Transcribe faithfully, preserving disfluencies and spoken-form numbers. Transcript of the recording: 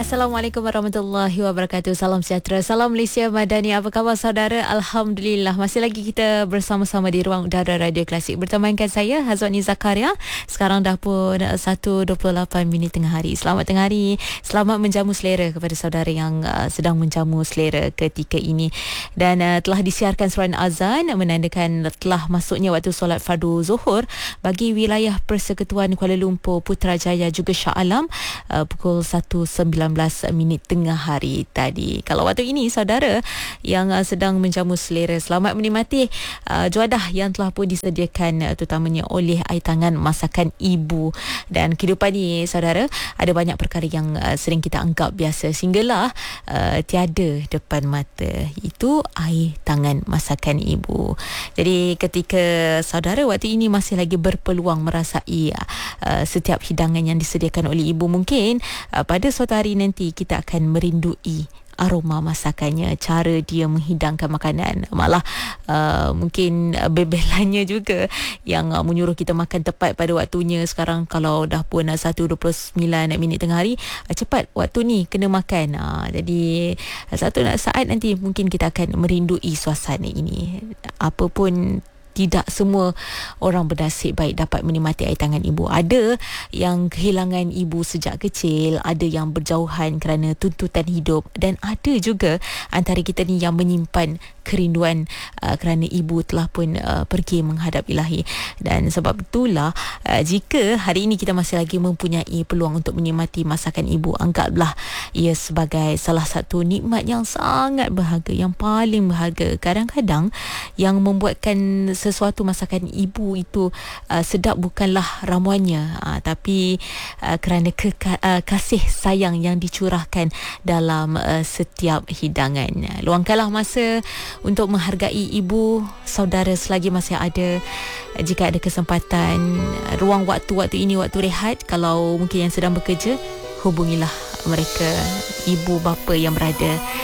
Assalamualaikum warahmatullahi wabarakatuh. Salam sejahtera, salam Malaysia Madani. Apa khabar saudara? Alhamdulillah, masih lagi kita bersama-sama di ruang udara Radio Klasik. Bertemankan saya Hazwani Zakaria. Sekarang dah pun satu dua puluh lapan minit tengah hari. Selamat tengah hari. Selamat menjamu selera kepada saudara yang uh, sedang menjamu selera ketika ini. Dan uh, telah disiarkan suara azan menandakan telah masuknya waktu solat fardu Zuhur bagi wilayah Persekutuan Kuala Lumpur, Putrajaya juga Shah Alam uh, pukul satu sembilan belas minit tengah hari tadi. Kalau waktu ini saudara yang uh, sedang menjamu selera, selamat menikmati uh, juadah yang telah pun disediakan uh, terutamanya oleh air tangan masakan ibu. Dan kehidupan ni saudara, ada banyak perkara yang uh, sering kita anggap biasa sehinggalah uh, tiada depan mata. Itu air tangan masakan ibu. Jadi ketika saudara waktu ini masih lagi berpeluang merasai uh, setiap hidangan yang disediakan oleh ibu, mungkin uh, pada suatu hari nanti kita akan merindui aroma masakannya, cara dia menghidangkan makanan. Malah uh, mungkin uh, bebelannya juga yang uh, menyuruh kita makan tepat pada waktunya. Sekarang kalau dah pun uh, satu dua puluh sembilan minit tengah hari, uh, cepat waktu ni kena makan. Uh, jadi uh, satu saat nanti mungkin kita akan merindui suasana ini. Apapun, tidak semua orang bernasib baik dapat menikmati air tangan ibu. Ada yang kehilangan ibu sejak kecil, ada yang berjauhan kerana tuntutan hidup, dan ada juga antara kita ni yang menyimpan kerinduan uh, kerana ibu telah pun uh, pergi menghadap ilahi. Dan sebab itulah uh, jika hari ini kita masih lagi mempunyai peluang untuk menikmati masakan ibu, anggaplah ia sebagai salah satu nikmat yang sangat berharga, yang paling berharga. Kadang-kadang yang membuatkan sesuatu masakan ibu itu uh, sedap bukanlah ramuannya, uh, tapi uh, kerana ke- uh, kasih sayang yang dicurahkan dalam uh, setiap hidangan. Luangkanlah masa untuk menghargai ibu saudara selagi masih ada. Jika ada kesempatan, ruang waktu-waktu ini waktu rehat, kalau mungkin yang sedang bekerja, hubungilah mereka, ibu bapa yang berada